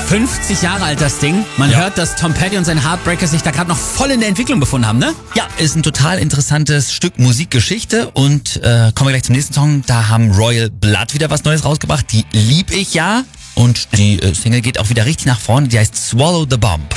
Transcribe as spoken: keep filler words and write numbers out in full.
fünfzig Jahre alt das Ding. Man Ja. hört, dass Tom Petty und seine Heartbreakers sich da gerade noch voll in der Entwicklung befunden haben, ne? Ja, ist ein total interessantes Stück Musikgeschichte und äh, kommen wir gleich zum nächsten Song. Da haben Royal Blood wieder was Neues rausgebracht. Die lieb ich ja und die äh, Single geht auch wieder richtig nach vorne. Die heißt Swallow the Bomb.